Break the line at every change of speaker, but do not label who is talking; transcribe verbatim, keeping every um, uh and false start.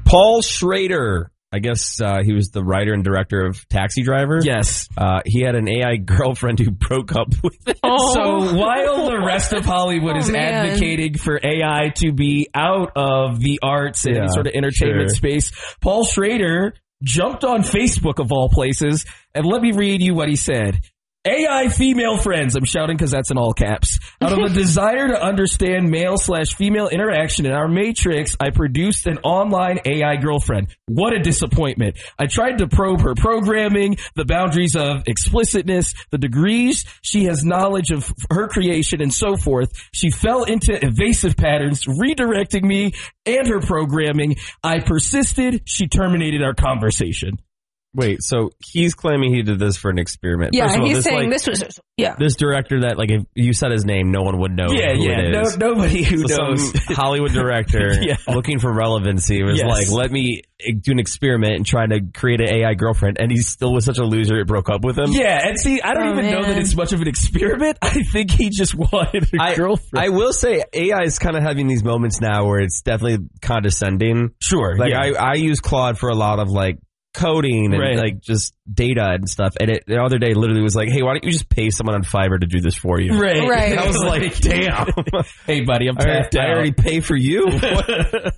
Paul Schrader. I guess uh, he was the writer and director of Taxi Driver.
Yes.
Uh, he had an A I girlfriend who broke up with him.
Oh. So while the rest of Hollywood
Oh,
is
man.
advocating for A I to be out of the arts and
Yeah,
sort of entertainment
sure.
space, Paul Schrader jumped on Facebook of all places, and let me read you what he said. A I female friends, I'm shouting because that's in all caps. Out of a desire to understand male slash female interaction in our matrix, I produced an online A I girlfriend. What a disappointment. I tried to probe her programming, the boundaries of explicitness, the degrees she has knowledge of her creation, and so forth. She fell into evasive patterns, redirecting me and her programming. I persisted. She terminated our conversation.
Wait, so he's claiming he did this for an experiment.
Yeah,
First of all,
he's
this,
saying
like,
this was, yeah.
this director that, like, if you said his name, no one would know
Yeah,
who
yeah.
it
No,
is.
nobody who
So
knows.
some Hollywood director
Yeah.
looking for relevancy was
Yes.
like, let me do an experiment and try to create an A I girlfriend, and he still was such a loser it broke up with him.
Yeah, and see, I don't
Oh,
even know
man.
that it's much of an experiment. I think he just wanted a
I,
girlfriend.
I will say A I is kind of having these moments now where it's definitely condescending.
sure,
Like
yeah.
I, I use Claude for a lot of like coding and
Right.
like just data and stuff. And it, the other day literally was like, hey, why don't you just pay someone on Fiverr to do this for you?
right.
Right.
I was like, damn.
Hey, buddy, I'm
I,
tapped
I
out.
already pay for you. What?